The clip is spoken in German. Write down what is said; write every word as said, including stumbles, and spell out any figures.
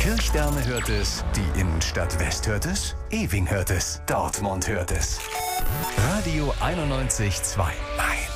Kirchsterne hört es, die Innenstadt West hört es, Ewing hört es, Dortmund hört es. Radio einundneunzig Komma zwei.